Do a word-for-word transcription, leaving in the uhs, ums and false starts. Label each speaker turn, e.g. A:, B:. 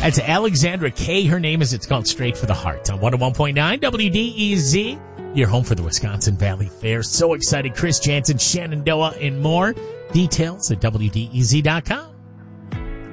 A: That's Alexandra Kay. Her name is. It's called Straight for the Heart on one oh one point nine W D E Z. Your home for the Wisconsin Valley Fair. So excited. Chris Jansen, Shenandoah, and more. Details at W D E Z dot com.